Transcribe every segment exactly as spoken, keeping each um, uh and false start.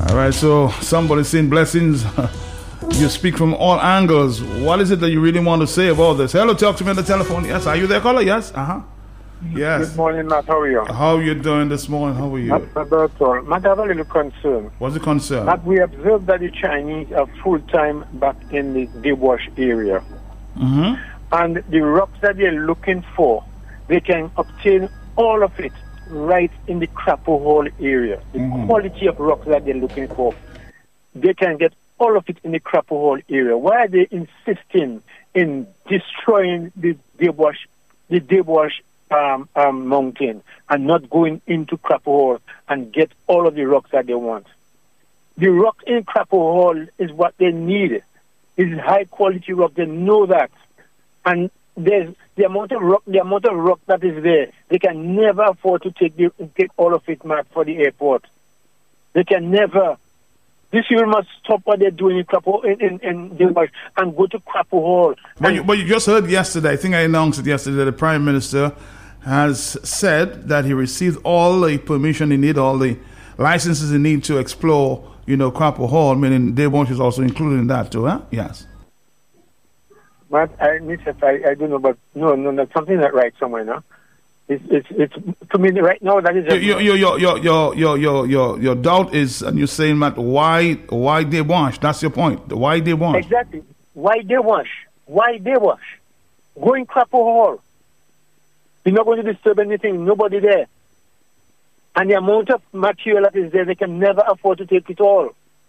All right, so somebody saying blessings. You speak from all angles. What is it that you really want to say about this? Hello, talk to me on the telephone. Yes, are you there, caller? Yes, uh-huh. Yes. Good morning, Matt. How are you? How are you doing this morning? How are you? Not bad at all. Matt, I have a little concern. What's the concern? Matt, we observed that the Chinese are full-time back in the Dewash area. Mm-hmm. And the rocks that they're looking for, they can obtain all of it right in the Crapo Hall area. The mm-hmm. quality of rocks that they're looking for, they can get all of it in the Crapo Hall area. Why are they insisting in destroying the Dewash, the Dewash um, um, mountain and not going into Crapo Hall and get all of the rocks that they want? The rock in Crapo Hall is what they need. It's high quality rock. They know that. And there's the amount of rock, the amount of rock that is there. They can never afford to take the, take all of it, Matt, for the airport. They can never. This year must stop what they're doing in Crapo in, in, in Dewash and go to Crapo Hall. But you, but you just heard yesterday, I think I announced it yesterday, the Prime Minister has said that he received all the permission he need, all the licenses he need to explore, you know, Crapo Hall, meaning Dewash is also included in that too, huh? Yes. But I, I, I don't know, but no, no, no, something not right somewhere, no? It's, it's, it's, to me, right now, that is... Your, your, your, your, your, your, your, your, your doubt is, and you're saying that why, why Dewash? That's your point. Why Dewash? Exactly. Why Dewash? Why Dewash? Go in Crapo Hall. You're not going to disturb anything. Nobody there. And the amount of material that is there, they can never afford to take it all.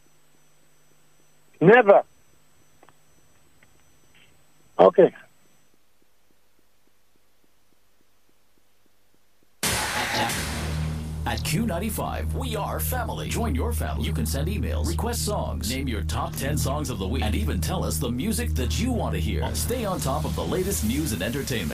Never. Okay. At Q ninety-five, we are family. Join your family. You can send emails, request songs, name your top ten songs of the week, and even tell us the music that you want to hear. Stay on top of the latest news and entertainment.